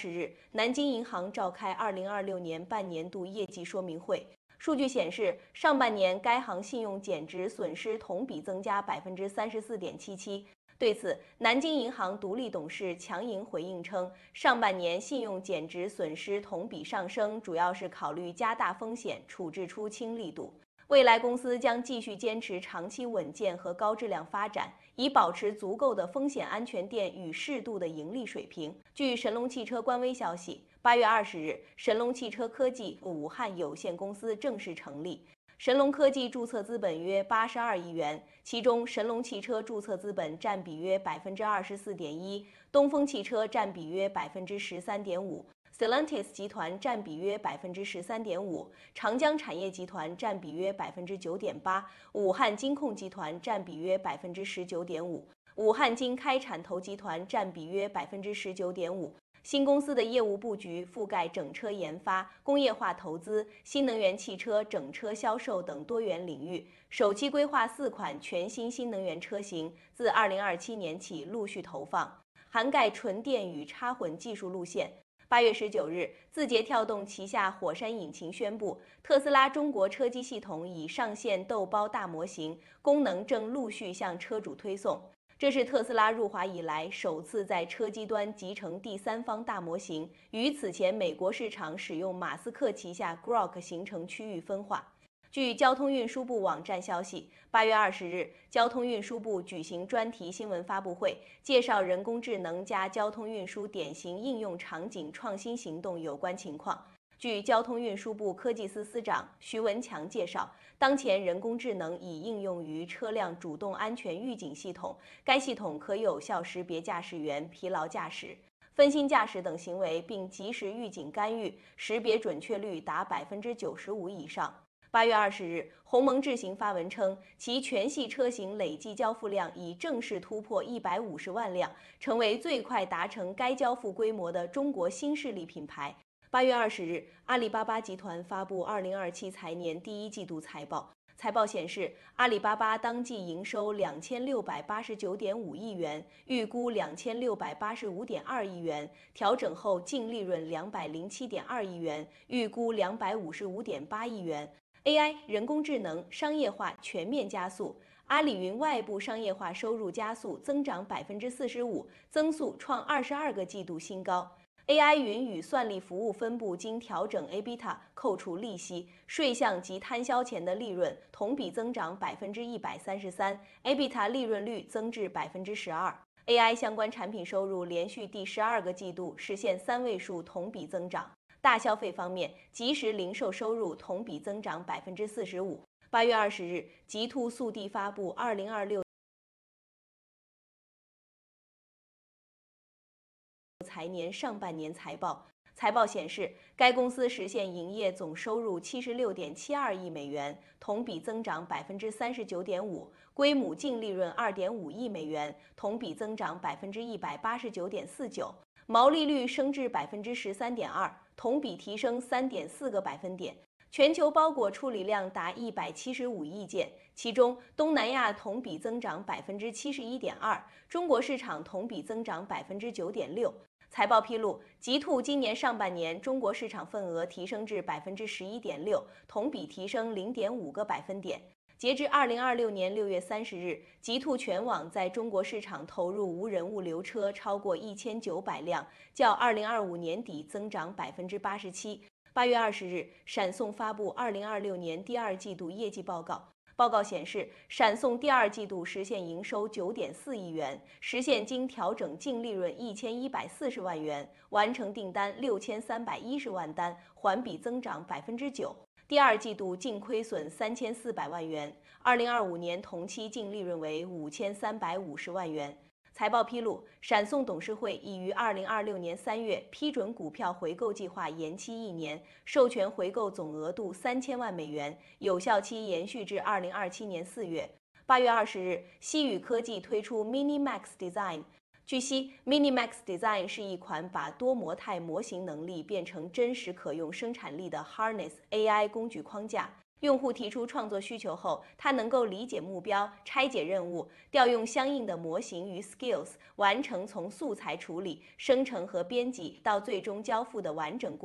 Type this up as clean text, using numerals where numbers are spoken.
日，南京银行召开2026年半年度业绩说明会。数据显示，上半年该行信用减值损失同比增加34.77%。对此，南京银行独立董事强莹回应称，上半年信用减值损失同比上升，主要是考虑加大风险，处置出清力度。未来公司将继续坚持长期稳健和高质量发展，以保持足够的风险安全垫与适度的盈利水平。据神龙汽车官微消息，8月20日，神龙汽车科技武汉有限公司正式成立。神龙科技注册资本约82亿元，其中神龙汽车注册资本占比约24.1%，东风汽车占比约13.5%。Stellantis 集团占比约13.5%，长江产业集团占比约9.8%，武汉金控集团占比约19.5%，武汉金开产投集团占比约19.5%。新公司的业务布局覆盖整车研发、工业化投资、新能源汽车整车销售等多元领域，首期规划4款全新新能源车型，自2027年起陆续投放，涵盖纯电与插混技术路线。8月19日，字节跳动旗下火山引擎宣布，特斯拉中国车机系统已上线豆包大模型，功能正陆续向车主推送。这是特斯拉入华以来首次在车机端集成第三方大模型，与此前美国市场使用马斯克旗下 Grok 形成区域分化。据交通运输部网站消息，8月20日，交通运输部举行专题新闻发布会，介绍人工智能加交通运输典型应用场景创新行动有关情况。据交通运输部科技司司长徐文强介绍，当前人工智能已应用于车辆主动安全预警系统，该系统可有效识别驾驶员疲劳驾驶、分心驾驶等行为，并及时预警干预，识别准确率达95%以上。8月20日，鸿蒙智行发文称，其全系车型累计交付量已正式突破150万辆，成为最快达成该交付规模的中国新势力品牌。8月20日，阿里巴巴集团发布2027财年第一季度财报。财报显示，阿里巴巴当季营收2689.5亿元，预估2685.2亿元，调整后净利润207.2亿元，预估255.8亿元。AI 人工智能商业化全面加速，阿里云外部商业化收入加速，增长45%，增速创22个季度新高。AI 云与算力服务分部经调整 EBITDA 扣除利息、税项及摊销前的利润同比增长133%，EBITDA 利润率增至12%。AI 相关产品收入连续第12个季度实现3位数同比增长。大消费方面，即时零售收入同比增长45%。8月20日，极兔速递发布2026财年上半年财报。财报显示，该公司实现营业总收入76.72亿美元，同比增长39.5%，归母净利润2.5亿美元，同比增长189.49%，毛利率升至13.2%，同比提升3.4个百分点。全球包裹处理量达175亿件，其中东南亚同比增长71.2%，中国市场同比增长9.6%。财报披露，极兔今年上半年中国市场份额提升至11.6%，同比提升0.5个百分点。截至2026年6月30日，极兔全网在中国市场投入无人物流车超过1900辆，较2025年底增长87%。8月20日，闪送发布2026年第二季度业绩报告。报告显示，闪送第二季度实现营收9.4亿元，实现经调整净利润1140万元，完成订单6310万单，环比增长9%。第二季度净亏损3400万元，2025年同期净利润为5350万元。财报披露，闪送董事会已于2026年3月批准股票回购计划延期1年，授权回购总额度3000万美元，有效期延续至2027年4月。8月20日，西宇科技推出 MiniMax Design。据悉 ，MiniMax Design 是一款把多模态模型能力变成真实可用生产力的 Harness AI 工具框架。 用户提出创作需求后，它能够理解目标、拆解任务、调用相应的模型与 skills，完成从素材处理、生成和编辑到最终交付的完整过程。